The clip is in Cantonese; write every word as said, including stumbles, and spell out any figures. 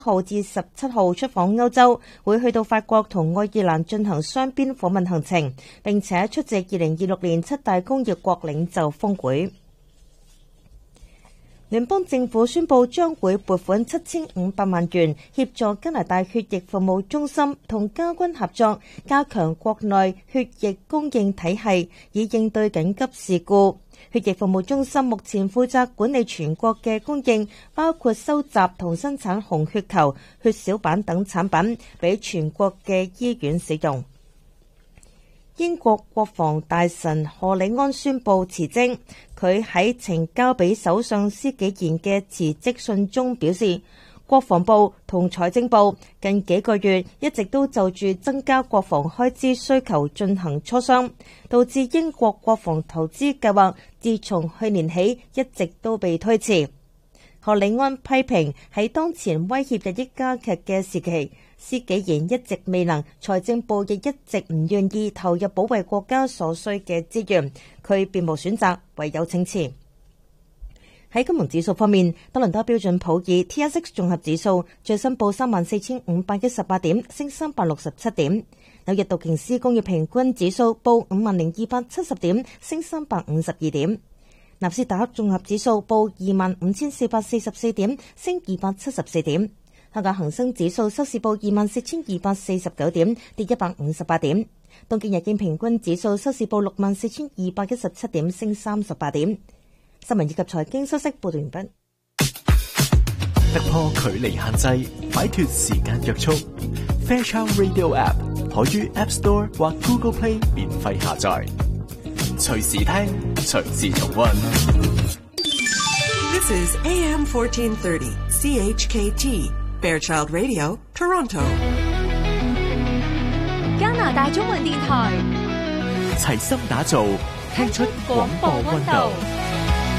號至十七號出訪歐洲，會去到法國同愛爾蘭進行雙邊訪問行程，並且出席二零二六年七大工業國領袖峰會。聯邦政府宣布將會撥款七千五百萬元協助加拿大血液服務中心同家軍合作，加強國內血液供應體系，以應對緊急事故。血液服務中心目前負責管理全國嘅供應，包括收集同生產紅血球、血小板等產品，俾全國嘅醫院使用。英國國防大臣賀里安宣布辭職。佢喺呈交俾首相施紀賢嘅辭職信中表示，國防部同財政部近幾個月一直都就住增加國防開支需求進行磋商，導致英國國防投資計劃自從去年起一直都被推遲。賀里安批評喺當前威脅日益加劇嘅時期，施紀賢一直未能，財政部亦一直唔願意投入保衛國家所需嘅資源，佢別無選擇，唯有請辭。喺金融指數方面，多倫多標準普爾 T S X 綜合指數最新報三萬四千五百一十八點，升三百六十七點；紐約道瓊斯工業平均指數報五萬零二百七十點，升三百五十二點；納斯達克綜合指數報二萬五千四百四十四點，升二百七十四點；香港恒生指數收市報二萬四千二百四十九點，跌一百五十八點；東京日經平均指數收市報六萬四千二百一十七點，升三十八點。新聞以及財經消息報道完畢。 突破距離限制，擺脫時間約束。Fairchild Radio App 可於 App Store 或 Google Play 免費下載，隨時聽，隨時重溫。 This is A M fourteen thirty C H K T Fairchild Radio Toronto。 加拿大中文電台， 齊心打造，聽出廣播溫度。